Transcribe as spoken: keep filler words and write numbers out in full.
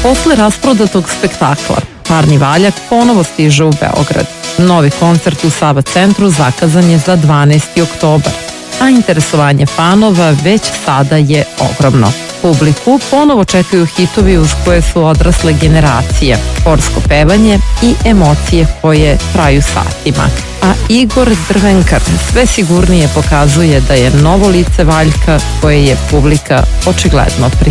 Posle rasprodatog spektakla, Parni valjak ponovo stiže u Beograd. Novi koncert u Sava centru zakazan je za dvanaesti oktobar, a interesovanje fanova već sada je ogromno. Publiku ponovo čekaju hitovi uz koje su odrasle generacije, horsko pevanje i emocije koje traju satima. A Igor Drvenkar sve sigurnije pokazuje da je novo lice Valjka koje je publika očigledno prihvatila.